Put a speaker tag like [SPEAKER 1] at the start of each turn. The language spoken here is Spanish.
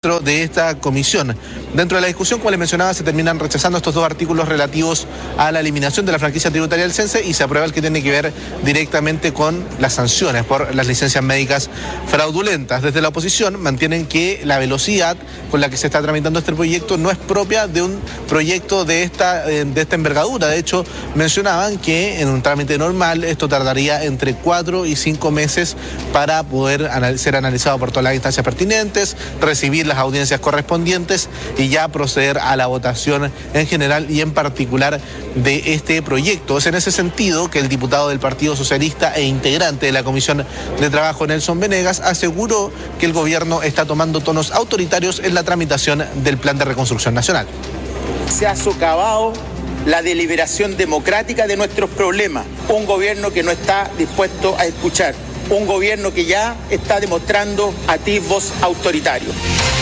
[SPEAKER 1] dentro de esta comisión. Dentro de la discusión, como les mencionaba, se terminan rechazando estos dos artículos relativos a la eliminación de la franquicia tributaria del CENSE y se aprueba el que tiene que ver directamente con las sanciones por las licencias médicas fraudulentas. Desde la oposición mantienen que la velocidad con la que se está tramitando este proyecto no es propia de un proyecto de esta envergadura. De hecho, mencionaban que en un trámite normal esto tardaría entre 4 y 5 meses para poder ser analizado por todas las instancias pertinentes, recibir las audiencias correspondientes y ya proceder a la votación en general y en particular de este proyecto. Es en ese sentido que el diputado del Partido Socialista e integrante de la Comisión de Trabajo, Nelson Venegas, aseguró que el gobierno está tomando tonos autoritarios en la tramitación del Plan de Reconstrucción Nacional.
[SPEAKER 2] Se ha socavado la deliberación democrática de nuestros problemas. Un gobierno que no está dispuesto a escuchar. Un gobierno que ya está demostrando atisbos autoritarios.